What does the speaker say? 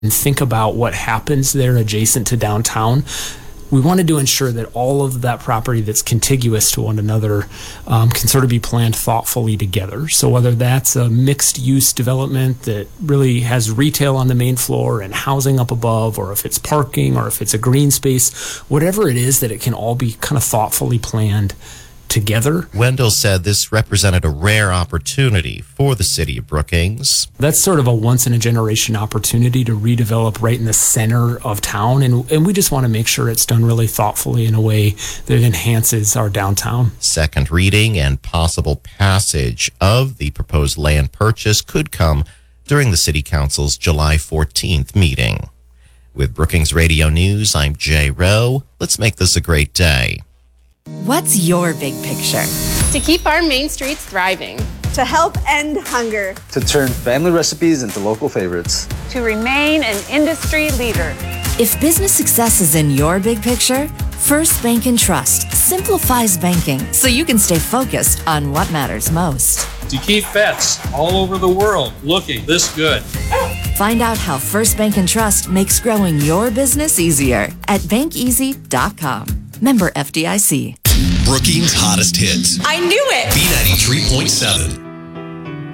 and think about what happens there adjacent to downtown, we wanted to ensure that all of that property that's contiguous to one another can sort of be planned thoughtfully together. So whether that's a mixed-use development that really has retail on the main floor and housing up above, or if it's parking, or if it's a green space, whatever it is, that it can all be kind of thoughtfully planned together. Wendell said this represented a rare opportunity for the city of Brookings. That's sort of a once-in-a-generation opportunity to redevelop right in the center of town, and we just want to make sure it's done really thoughtfully in a way that enhances our downtown. Second reading and possible passage of the proposed land purchase could come during the City Council's July 14th meeting. With Brookings Radio News, I'm Jay Rowe. Let's make this a great day. What's your big picture? To keep our main streets thriving. To help end hunger. To turn family recipes into local favorites. To remain an industry leader. If business success is in your big picture, First Bank & Trust simplifies banking so you can stay focused on what matters most. To keep vets all over the world looking this good. Find out how First Bank & Trust makes growing your business easier at bankeasy.com. Member FDIC. Brookings' hottest hits. I knew it! B93.7.